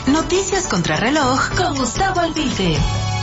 Noticias Contrarreloj con Gustavo Albite.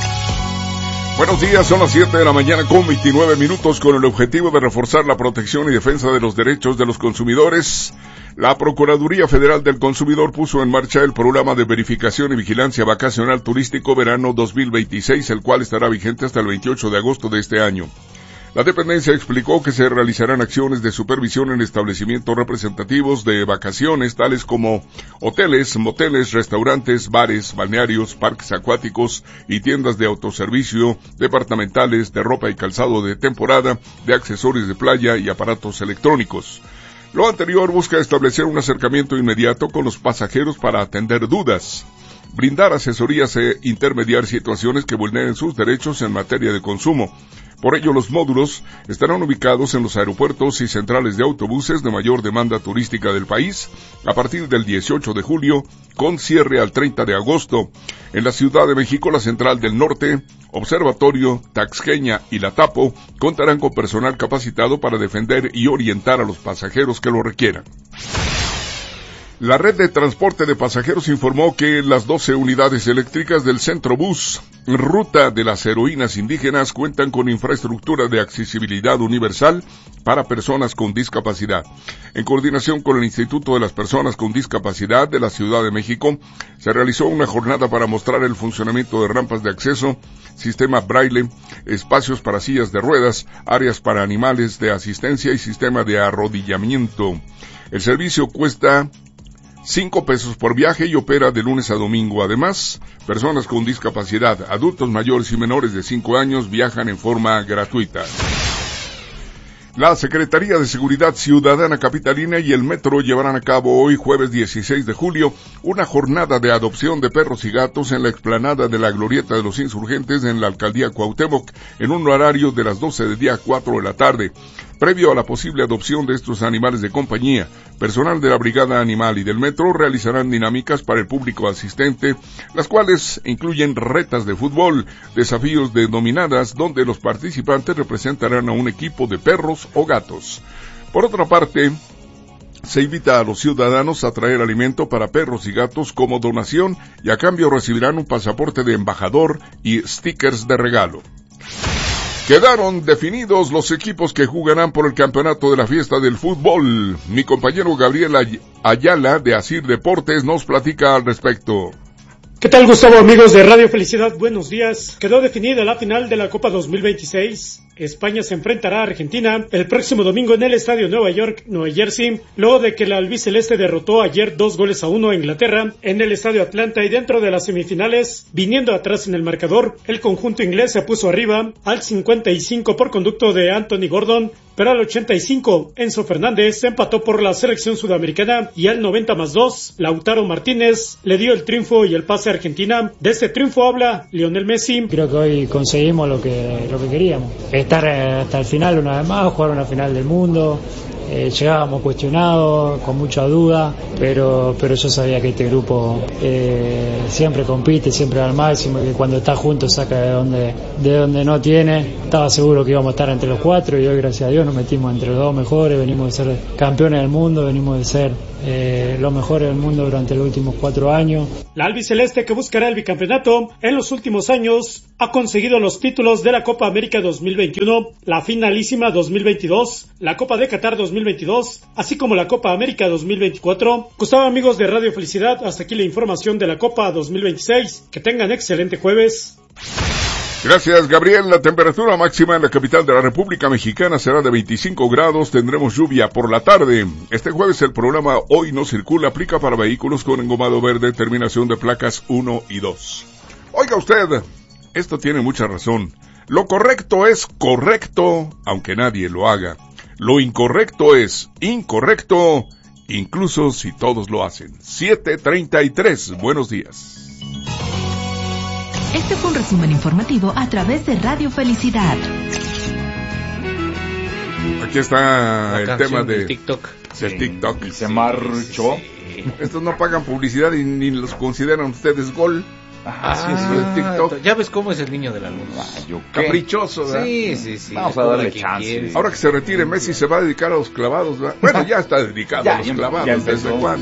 Buenos días, son las 7 de la mañana con 29 minutos con el objetivo de reforzar la protección y defensa de los derechos de los consumidores. La Procuraduría Federal del Consumidor puso en marcha el programa de verificación y vigilancia vacacional turístico verano 2026, el cual estará vigente hasta el 28 de agosto de este año. La dependencia explicó que se realizarán acciones de supervisión en establecimientos representativos de vacaciones, tales como hoteles, moteles, restaurantes, bares, balnearios, parques acuáticos y tiendas de autoservicio, departamentales, de ropa y calzado de temporada, de accesorios de playa y aparatos electrónicos. Lo anterior busca establecer un acercamiento inmediato con los pasajeros para atender dudas, brindar asesorías e intermediar situaciones que vulneren sus derechos en materia de consumo. Por ello, los módulos estarán ubicados en los aeropuertos y centrales de autobuses de mayor demanda turística del país a partir del 18 de julio, con cierre al 30 de agosto. En la Ciudad de México, la Central del Norte, Observatorio, Taxqueña y La Tapo contarán con personal capacitado para defender y orientar a los pasajeros que lo requieran. La red de transporte de pasajeros informó que las 12 unidades eléctricas del Centrobús, ruta de las heroínas indígenas, cuentan con infraestructura de accesibilidad universal para personas con discapacidad. En coordinación con el Instituto de las Personas con Discapacidad de la Ciudad de México, se realizó una jornada para mostrar el funcionamiento de rampas de acceso, sistema braille, espacios para sillas de ruedas, áreas para animales de asistencia y sistema de arrodillamiento. El servicio cuesta 5 pesos por viaje y opera de lunes a domingo. Además, personas con discapacidad, adultos mayores y menores de 5 años viajan en forma gratuita. La Secretaría de Seguridad Ciudadana Capitalina y el Metro llevarán a cabo hoy, jueves 16 de julio, una jornada de adopción de perros y gatos en la explanada de la Glorieta de los Insurgentes en la Alcaldía Cuauhtémoc, en un horario de las 12 del día a 4 de la tarde. Previo a la posible adopción de estos animales de compañía, personal de la Brigada Animal y del Metro realizarán dinámicas para el público asistente, las cuales incluyen retas de fútbol, desafíos de dominadas, donde los participantes representarán a un equipo de perros o gatos. Por otra parte, se invita a los ciudadanos a traer alimento para perros y gatos como donación y a cambio recibirán un pasaporte de embajador y stickers de regalo. Quedaron definidos los equipos que jugarán por el campeonato de la fiesta del fútbol. Mi compañero Gabriel Ayala de Asir Deportes nos platica al respecto. ¿Qué tal, Gustavo, amigos de Radio Felicidad? Buenos días. Quedó definida la final de la Copa 2026. España se enfrentará a Argentina el próximo domingo en el Estadio Nueva York, Nueva Jersey, luego de que la albiceleste derrotó ayer 2-1 a Inglaterra en el Estadio Atlanta, y dentro de las semifinales, viniendo atrás en el marcador, el conjunto inglés se puso arriba al 55 por conducto de Anthony Gordon, pero al 85 Enzo Fernández empató por la selección sudamericana y al 90+2 Lautaro Martínez le dio el triunfo y el pase a Argentina. De este triunfo habla Lionel Messi. Creo que hoy conseguimos lo que queríamos, estar hasta el final una vez más, jugar una final del mundo. Llegábamos cuestionados, con mucha duda, pero yo sabía que este grupo siempre compite, siempre al máximo, que cuando está junto saca de donde no tiene. Estaba seguro que íbamos a estar entre los 4 y hoy, gracias a Dios, nos metimos entre los 2 mejores. Venimos de ser campeones del mundo, venimos de ser los mejores del mundo durante los últimos 4 años. La albiceleste, que buscará el bicampeonato en los últimos años, ha conseguido los títulos de la Copa América 2021, la Finalísima 2022, la Copa de Qatar 2022, así como la Copa América 2024. Gustavo, amigos de Radio Felicidad, hasta aquí la información de la Copa 2026. Que tengan excelente jueves. Gracias, Gabriel. La temperatura máxima en la capital de la República Mexicana será de 25 grados. Tendremos lluvia por la tarde. Este jueves el programa Hoy No Circula aplica para vehículos con engomado verde, terminación de placas 1 y 2. Oiga usted, esto tiene mucha razón. Lo correcto es correcto, aunque nadie lo haga. Lo incorrecto es incorrecto, incluso si todos lo hacen. 7:33. Buenos días. Este fue un resumen informativo a través de Radio Felicidad. Aquí está el tema de TikTok. El TikTok. Y se marchó. Estos no pagan publicidad y ni los consideran ustedes gol. Sí, TikTok. Ya ves cómo es el niño de la luz. Caprichoso, ¿verdad? Sí. Vamos a darle chance. Ahora que se retire Messi se va a dedicar a los clavados, ¿verdad? Bueno, ya está dedicado a los clavados. ¿Desde cuándo?